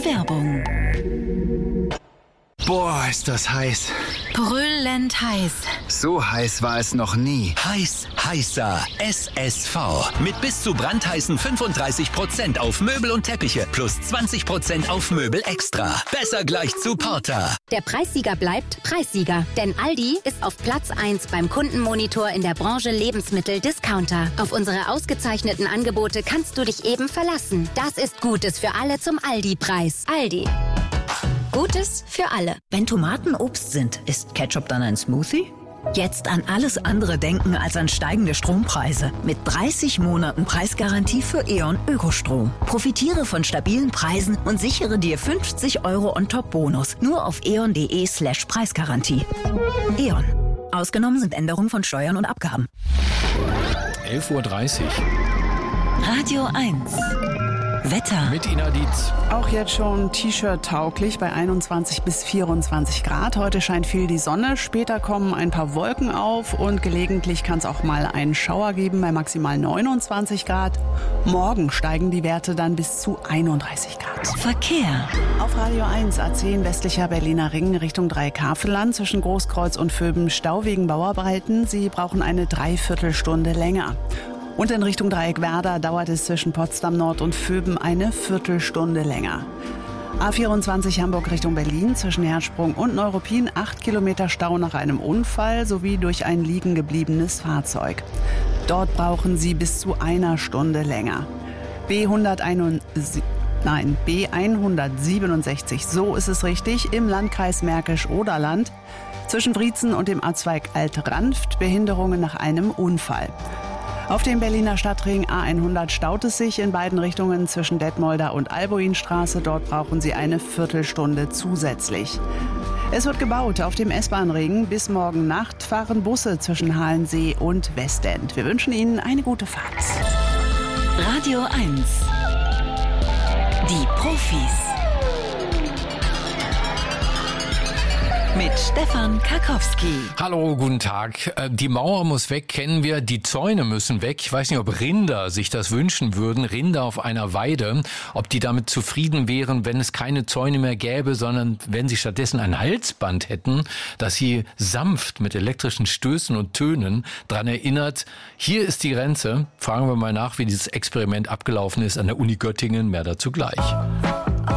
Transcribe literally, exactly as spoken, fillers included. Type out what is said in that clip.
Werbung. Boah, ist das heiß. Brüllend heiß. So heiß war es noch nie. Heiß, heißer. S S V. Mit bis zu brandheißen fünfunddreißig Prozent auf Möbel und Teppiche plus zwanzig Prozent auf Möbel extra. Besser gleich zu Porter. Der Preissieger bleibt Preissieger. Denn Aldi ist auf Platz eins beim Kundenmonitor in der Branche Lebensmittel-Discounter. Auf unsere ausgezeichneten Angebote kannst du dich eben verlassen. Das ist Gutes für alle zum Aldi-Preis. Aldi. Gutes für alle. Wenn Tomaten Obst sind, ist Ketchup dann ein Smoothie? Jetzt an alles andere denken als an steigende Strompreise. Mit dreißig Monaten Preisgarantie für E.ON Ökostrom. Profitiere von stabilen Preisen und sichere dir fünfzig Euro on top Bonus. Nur auf eon.de slash Preisgarantie. E.ON. Ausgenommen sind Änderungen von Steuern und Abgaben. elf Uhr dreißig. Radio eins. Wetter. Mit Ina Dietz. Auch jetzt schon T-Shirt tauglich bei einundzwanzig bis vierundzwanzig Grad. Heute scheint viel die Sonne, später kommen ein paar Wolken auf und gelegentlich kann es auch mal einen Schauer geben bei maximal neunundzwanzig Grad. Morgen steigen die Werte dann bis zu einunddreißig Grad. Verkehr. Auf Radio eins A zehn westlicher Berliner Ring Richtung Dreieckhaveland zwischen Großkreuz und Vöben Stau wegen Bauarbeiten. Sie brauchen eine Dreiviertelstunde länger. Und in Richtung Dreieckwerder dauert es zwischen Potsdam Nord und Vöben eine Viertelstunde länger. A vierundzwanzig Hamburg Richtung Berlin zwischen Herzsprung und Neuruppin acht Kilometer Stau nach einem Unfall sowie durch ein liegen gebliebenes Fahrzeug. Dort brauchen Sie bis zu einer Stunde länger. B hunderteinundsiebzig, nein, B hundertsiebenundsechzig, so ist es richtig, im Landkreis Märkisch-Oderland zwischen Wriezen und dem Abzweig Alt-Ranft Behinderungen nach einem Unfall. Auf dem Berliner Stadtring A hundert staut es sich in beiden Richtungen zwischen Detmolder und Albuinstraße. Dort brauchen Sie eine Viertelstunde zusätzlich. Es wird gebaut auf dem S-Bahn-Ring. Bis morgen Nacht fahren Busse zwischen Halensee und Westend. Wir wünschen Ihnen eine gute Fahrt. Radio eins. Die Profis. Mit Stefan Karkowski. Hallo, guten Tag. Die Mauer muss weg, kennen wir. Die Zäune müssen weg. Ich weiß nicht, ob Rinder sich das wünschen würden. Rinder auf einer Weide. Ob die damit zufrieden wären, wenn es keine Zäune mehr gäbe, sondern wenn sie stattdessen ein Halsband hätten, das sie sanft mit elektrischen Stößen und Tönen dran erinnert. Hier ist die Grenze. Fragen wir mal nach, wie dieses Experiment abgelaufen ist an der Uni Göttingen. Mehr dazu gleich.